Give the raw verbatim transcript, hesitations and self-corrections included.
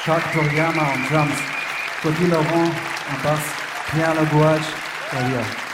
Jacques Toriyama en drums, Cody Laurent en basse, Pierre Legouage, derrière.